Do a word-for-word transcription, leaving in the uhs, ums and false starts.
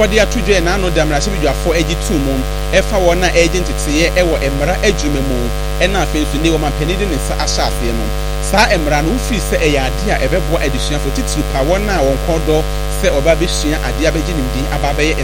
Odi atudwe na no da mrase bidwafo agi tu mu efa wona agent teye ewo emra adwuma mu ena afensu ne wo mampanidi ne sa ahyase no sa emra no ufiri se eyade a ebebo adisuafo titiri pa wona won kodo se oba besua ade abegi nimdi ababaye